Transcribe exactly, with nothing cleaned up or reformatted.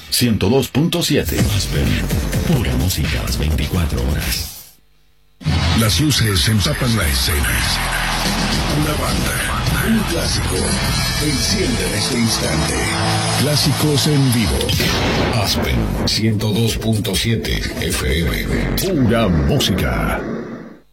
ciento dos punto siete. Aspen, pura música las veinticuatro horas. Las luces empapan la escena. Una banda, un clásico, enciende en este instante. Clásicos en vivo. Aspen ciento dos punto siete F M. Pura música.